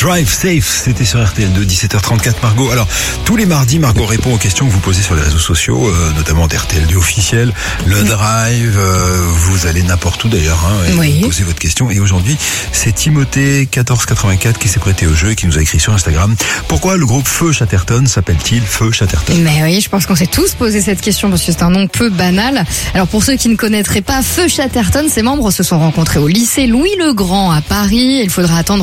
Drive Safe, c'était sur RTL2, 17h34, Margot. Alors, tous les mardis, Margot répond aux questions que vous posez sur les réseaux sociaux, notamment d'RTL2 officiel, le Drive, vous allez n'importe où d'ailleurs, oui. Vous posez votre question. Et aujourd'hui, c'est Timothée 1484 qui s'est prêté au jeu et qui nous a écrit sur Instagram. Pourquoi le groupe Feu Chatterton s'appelle-t-il Feu Chatterton? Mais oui, je pense qu'on s'est tous posé cette question parce que c'est un nom peu banal. Alors pour ceux qui ne connaîtraient pas Feu Chatterton, ses membres se sont rencontrés au lycée Louis-le-Grand à Paris. Il faudra attendre